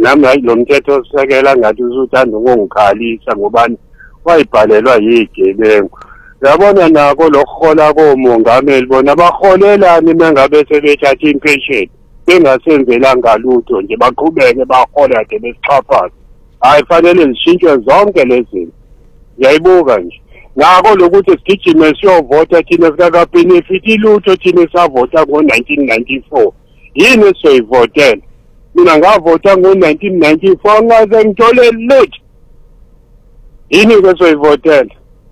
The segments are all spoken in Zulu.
nami hayi lo mthetho sisekela ngathi usuthanda ukungikhalisa ngobani wayibhalelwa yigebengu. Yabona nako lokhola komongameli bona baholelani mengabe sebethatha impesheni bengasenzelanga lutho nje baqhubeke bahola de besixhaphaza. Hayi fanele zishintshwe zonke lezi zinto. Ngiyayibuka nje. Ngako lokuthi sigijime siyovota thina sika benefit ilutho thina savota ngo1994. Yini soyivotela? Mina ngavota ngo1994 ngaze ngithole lutho. Yini ke soyivotela?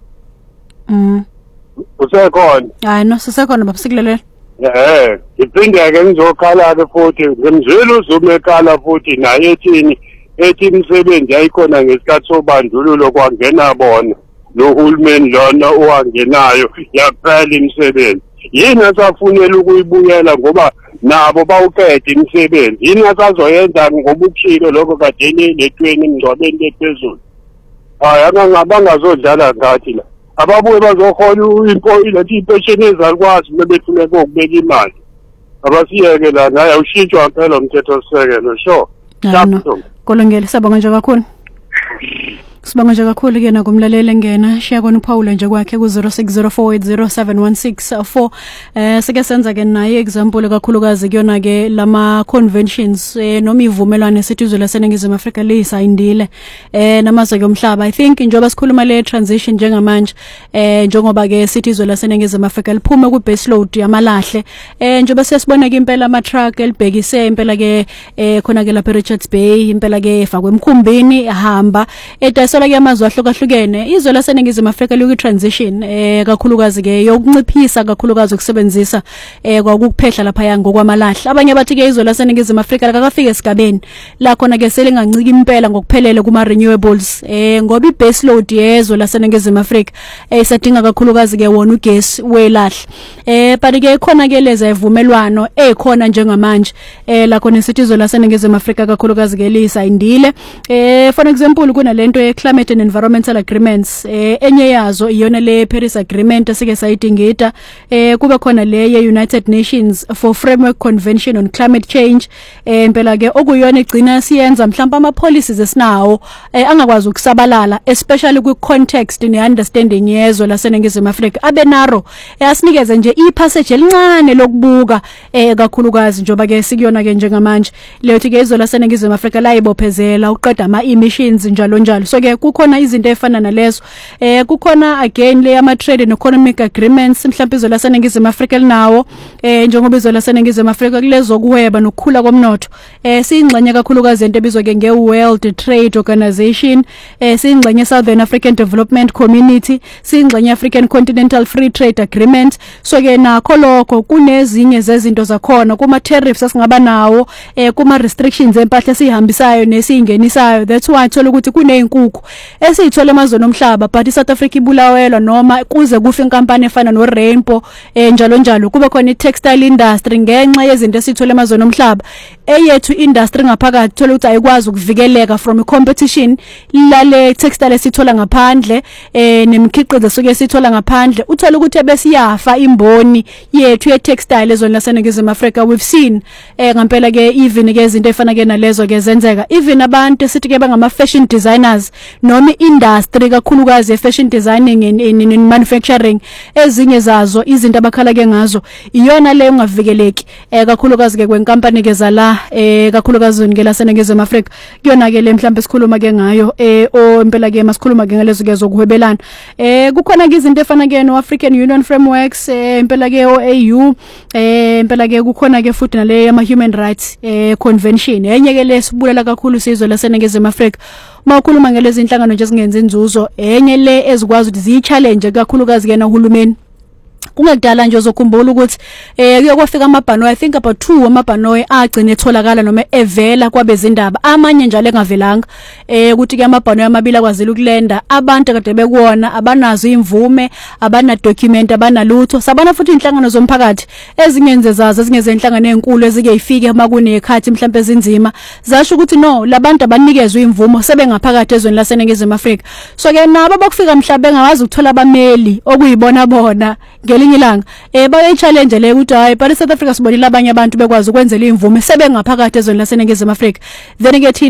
Usekhona? Hayi no sisekhona babisikulele. Iphinde ke ngizokhala ke futhi ngimzwela uzumekhala futhi naye ethi imisebenzi ayikhona ngesikhathi sobandlululo kwangena bona nohulumeni lona owangenayo yaphela imisebenzi. Yini asafunela ukuyibuyela ngoba nabo bawuqeda imisebenzi. Yini asazoyenza ngobukhilo lokho kadeni letweni emngcwabeni lephezulu. Hayi angangabangazodlala ngathi la. Ababuye bazohola ileti impesheni ezalukwazi bebethule kokubeka imali. Abasiyeke la naye ushintshwa phela umthetho sisekelo sure. Kolongela sabonga nje kakhulu. Sibonga nje kakhulu ke nakumlaleli ngena share kona uPaul nje kwakhe ku 0604807164 sike senza ke naye example kakhulukazi kuyona ke lama conventions noma ivumelwano esithizwe laseNingizimu Afrika leyisayindile namazwe yomhlaba. I think njengoba sikhuluma le transition njengamanje njengoba ke esithizwe laseNingizimu Afrika liphume ku base load yamalahle njengoba sesibona ke impela ama truck elibhekise impela ke khona ke lapha Richards Bay impela ke efakwe emkhumbini ehamba sola ke amazwe ahlukahlukene izwe laseNingizimu Afrika loku transition kakhulukazi ke yokunciphisa kakhulukazi ukusebenzisa kwakuphehla lapha yanga ngokwamalahle. Abanye bathi ke izwe laseNingizimu Afrika akafike esigabeni la khona ke selingancika impela ngokuphelele kuma renewables ngoba ibase load yezwe laseNingizimu Afrika isadinga kakhulukazi ke wona ugesi welahle but ke khona ke leza ivumelwano ekhona njengamanje la khona isizwe laseNingizimu Afrika kakhulukazi ke lisayindile for example kunalento climate and environmental agreements enye yazo iyona le Paris agreement esike sayidingida kube khona le ye United Nations for Framework Convention on Climate Change impela ke okuyona igcina siyenza mhlawumbe ama policies esinawo angakwazi ukusabalala especially ku context ne understanding yezwe laseNingizimu Afrika abenaro asinikeze nje ipassage elincane lokubuka kakhulukazi njoba ke sikuyona ke njengamanje leyo thi ke izwe laseNingizimu Afrika la ibophezela uqeda ama emissions njalo njalo. So ke kukhona izinto efana nalezo kukhona again le ama trade and economic agreements mhlawumbe izwe laseNingizimu Afrika linawo njengoba izwe laseNingizimu Afrika kulezo kuhweba nokukhula komnotho siyingxenye kakhulukazi into ebizwa ke ngeWorld Trade Organization siyingxenye Southern African Development Community siyingxenye African Continental Free Trade Agreement. So ke nakho lokho kunezinye zezinto zakhona kuma tariffs asingaba nawo kuma restrictions empahla sihambisayo nesingenisayo. That's why thola ukuthi kuney'nkukhu esiyithola emazweni omhlaba but iSouth Africa ibulawelwa noma kuze kufe inkampani efana no Rainbow njalo njalo kube khona i-textile industry ngenxa yezinto esithola emazweni omhlaba eyethu industry ngaphakathi thola ukuthi ayikwazi ukuvikeleka from a competition lale textile esithola ngaphandle nemikhiqizo soke sithola ngaphandle uthola ukuthi ebesiyafa imboni yethu ye textile ezweni laseNingizimu Afrika. We've seen ngempela ke even ke izinto efana ke nalezo ke zenzeka even abantu esithi ke bangama fashion designers noma industry kakhulukazi fashion designing in manufacturing ezinye zazo izinto abakhala ke ngazo iyona le ungavikeleki kakhulukazi ke kwenkampani ke zala kakhulukazi ke laseNingizimu Afrika kuyona ke le mhlawumbe sikhuluma ke ngayo impela ke masikhuluma ke ngalezo ke zokuhwebelana kukhona ke izinto efana ke no African Union Frameworks impela ke OAU impela ke kukhona ke futhi nale ama human rights convention enye ke lesibulela kakhulu sizwe laseNingizimu Afrika makhuluma ngelezi inhlangano nje singenza inzuzo enye le ezikwazi ukuthi ziyi challenge kakhulukazi ke nohulumeni. Kungekudala nje uzokhumbula ukuthi kuyokwafika amabhanoyi I think about 2 amabhanoyi agcina etholakala noma evela kwabezindaba amanye njalo engavelanga ukuthi ke amabhanoyi amabili akwazile ukulenda abantu kade bekuona abanazo imvume abana document abanalutho sabana futhi inhlangano zomphakathi ezingenze zazo ezingenze inhlangano ezinkulu ezike ifike makunekhathi mhlawumbe ezinzima zasho ukuthi no labantu abanikezwe imvumo sebengaphakathi ezweni laseNingizimu Afrika. So ke nabo bakufika mhlawumbe engawazi ukuthola abameli okuyibona bona ngelinye ilanga baye challenge le ukuthi hayi but South Africa sibonile abanye abantu bekwazi ukwenzela imvume sebengaphakathi ezweni laseNingizimu Afrika then ke